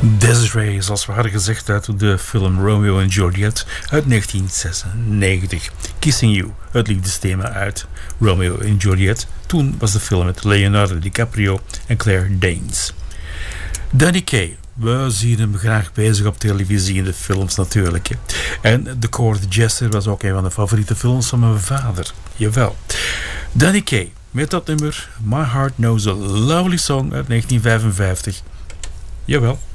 Desiree, zoals we hadden gezegd, uit de film Romeo en Juliet uit 1996. Kissing You, het liefdesthema uit Romeo en Juliet. Toen was de film met Leonardo DiCaprio en Claire Danes. Danny Kaye, we zien hem graag bezig op televisie, in de films natuurlijk. En The Court Jester was ook een van de favoriete films van mijn vader. Jawel. Danny Kaye met dat nummer My Heart Knows a Lovely Song uit 1955. Jawel.